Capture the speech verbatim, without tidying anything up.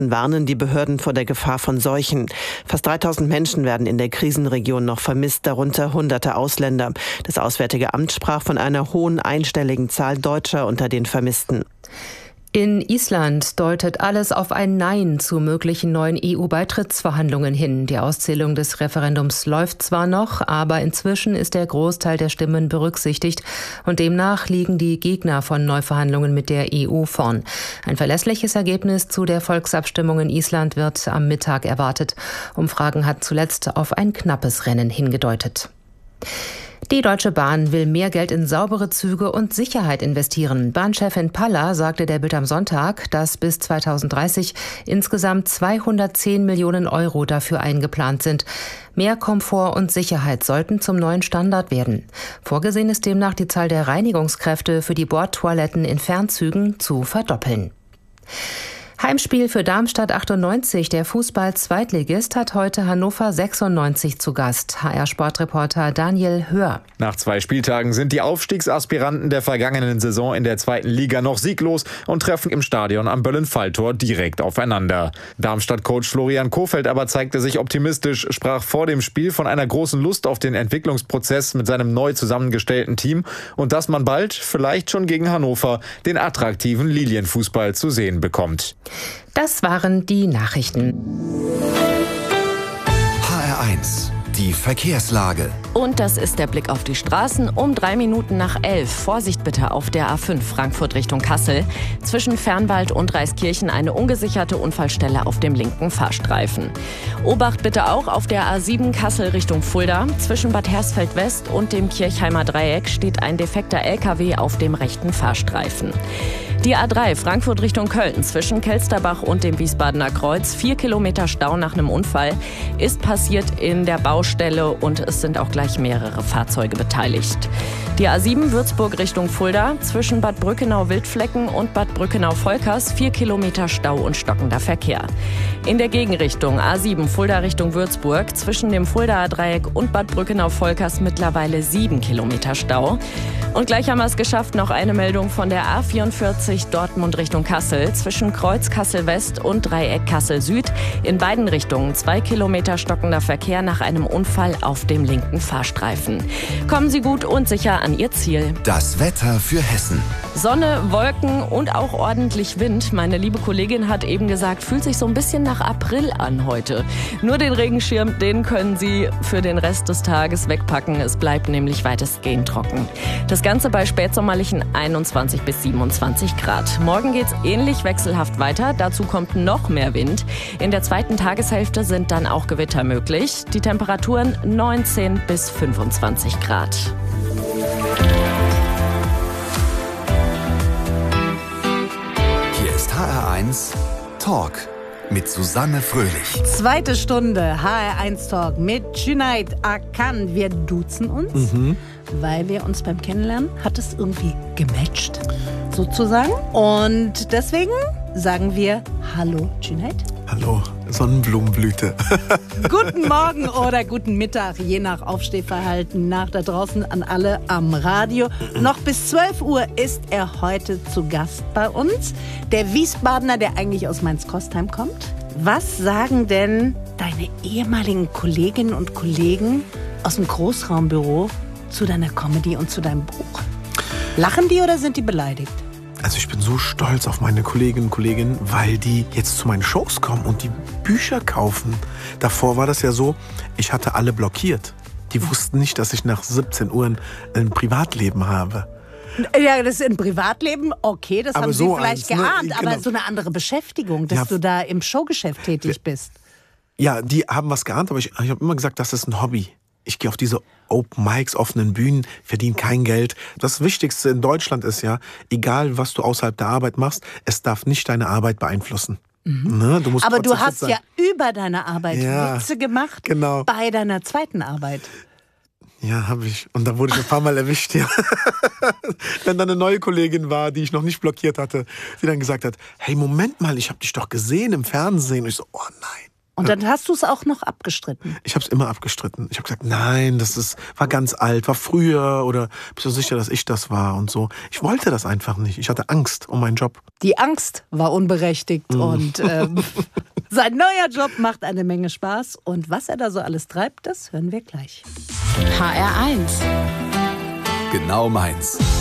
warnen die Behörden vor der Gefahr von Seuchen. Fast dreitausend Menschen werden in der Krisenregion noch vermisst, darunter hunderte Ausländer. Das Auswärtige Amt sprach von einer hohen einstelligen Zahl Deutscher unter den Vermissten. In Island deutet alles auf ein Nein zu möglichen neuen E U-Beitrittsverhandlungen hin. Die Auszählung des Referendums läuft zwar noch, aber inzwischen ist der Großteil der Stimmen berücksichtigt und demnach liegen die Gegner von Neuverhandlungen mit der E U vorn. Ein verlässliches Ergebnis zu der Volksabstimmung in Island wird am Mittag erwartet. Umfragen hat zuletzt auf ein knappes Rennen hingedeutet. Die Deutsche Bahn will mehr Geld in saubere Züge und Sicherheit investieren. Bahnchefin Palla sagte der Bild am Sonntag, dass bis zweitausenddreißig insgesamt zweihundertzehn Millionen Euro dafür eingeplant sind. Mehr Komfort und Sicherheit sollten zum neuen Standard werden. Vorgesehen ist demnach, die Zahl der Reinigungskräfte für die Bordtoiletten in Fernzügen zu verdoppeln. Heimspiel für Darmstadt achtundneunzig. Der Fußball-Zweitligist hat heute Hannover sechsundneunzig zu Gast. H R-Sportreporter Daniel Hör. Nach zwei Spieltagen sind die Aufstiegsaspiranten der vergangenen Saison in der zweiten Liga noch sieglos und treffen im Stadion am Böllen-Falltor direkt aufeinander. Darmstadt-Coach Florian Kohfeldt aber zeigte sich optimistisch, sprach vor dem Spiel von einer großen Lust auf den Entwicklungsprozess mit seinem neu zusammengestellten Team und dass man bald, vielleicht schon gegen Hannover, den attraktiven Lilienfußball zu sehen bekommt. Das waren die Nachrichten. H R eins, die Verkehrslage. Und das ist der Blick auf die Straßen um drei Minuten nach elf. Vorsicht bitte auf der A fünf Frankfurt Richtung Kassel. Zwischen Fernwald und Reiskirchen eine ungesicherte Unfallstelle auf dem linken Fahrstreifen. Obacht bitte auch auf der A sieben Kassel Richtung Fulda. Zwischen Bad Hersfeld West und dem Kirchheimer Dreieck steht ein defekter L K W auf dem rechten Fahrstreifen. Die A drei Frankfurt Richtung Köln zwischen Kelsterbach und dem Wiesbadener Kreuz. Vier Kilometer Stau nach einem Unfall ist passiert in der Baustelle und es sind auch gleich mehrere Fahrzeuge beteiligt. Die A sieben Würzburg Richtung Fulda zwischen Bad Brückenau-Wildflecken und Bad Brückenau-Volkers. Vier Kilometer Stau und stockender Verkehr. In der Gegenrichtung A sieben Fulda Richtung Würzburg zwischen dem Fuldaer Dreieck und Bad Brückenau-Volkers mittlerweile sieben Kilometer Stau. Und gleich haben wir es geschafft, noch eine Meldung von der A vierundvierzig Dortmund Richtung Kassel zwischen Kreuz Kassel West und Dreieck Kassel Süd. In beiden Richtungen zwei Kilometer stockender Verkehr nach einem Unfall auf dem linken Fahrstreifen. Kommen Sie gut und sicher an Ihr Ziel. Das Wetter für Hessen. Sonne, Wolken und auch ordentlich Wind. Meine liebe Kollegin hat eben gesagt, fühlt sich so ein bisschen nach April an heute. Nur den Regenschirm, den können Sie für den Rest des Tages wegpacken. Es bleibt nämlich weitestgehend trocken. Das Ganze bei spätsommerlichen einundzwanzig bis siebenundzwanzig Grad. Morgen geht's ähnlich wechselhaft weiter. Dazu kommt noch mehr Wind. In der zweiten Tageshälfte sind dann auch Gewitter möglich. Die Temperaturen neunzehn bis fünfundzwanzig Grad. Hier ist H R eins Talk mit Susanne Fröhlich. Zweite Stunde H R eins Talk mit Cüneyt Akan. Wir duzen uns, mhm. weil wir uns beim Kennenlernen hat es irgendwie gematcht, sozusagen. Und deswegen sagen wir Hallo Cüneyt. Hallo, Sonnenblumenblüte. Guten Morgen oder guten Mittag, je nach Aufstehverhalten nach da draußen an alle am Radio. Noch bis zwölf Uhr ist er heute zu Gast bei uns. Der Wiesbadener, der eigentlich aus Mainz-Kostheim kommt. Was sagen denn deine ehemaligen Kolleginnen und Kollegen aus dem Großraumbüro zu deiner Comedy und zu deinem Buch? Lachen die oder sind die beleidigt? Also ich bin so stolz auf meine Kolleginnen und Kollegen, weil die jetzt zu meinen Shows kommen und die Bücher kaufen. Davor war das ja so, ich hatte alle blockiert. Die wussten nicht, dass ich nach siebzehn Uhr ein Privatleben habe. Ja, das ist ein Privatleben, okay, das aber haben so sie vielleicht eins, geahnt, ne? aber Genau. so eine andere Beschäftigung, dass Ja. du da im Showgeschäft tätig bist. Ja, die haben was geahnt, aber ich, ich habe immer gesagt, das ist ein Hobby. Ich gehe auf diese Open Mics, offenen Bühnen, verdiene kein Geld. Das Wichtigste in Deutschland ist ja, egal was du außerhalb der Arbeit machst, es darf nicht deine Arbeit beeinflussen. Mhm. Ne? Du musst aber du trotzdem fit hast sein. ja über deine Arbeit Ja, Witze gemacht, genau. bei deiner zweiten Arbeit. Ja, habe ich. Und da wurde ich ein paar Mal erwischt, ja. Wenn dann eine neue Kollegin war, die ich noch nicht blockiert hatte, die dann gesagt hat, hey, Moment mal, ich habe dich doch gesehen im Fernsehen. Und ich so, oh nein. Und dann hast du es auch noch abgestritten? Ich habe es immer abgestritten. Ich habe gesagt, nein, das ist, war ganz alt, war früher oder bist du sicher, dass ich das war und so. Ich wollte das einfach nicht. Ich hatte Angst um meinen Job. Die Angst war unberechtigt mm. und ähm, sein neuer Job macht eine Menge Spaß. Und was er da so alles treibt, das hören wir gleich. H R eins. Genau meins.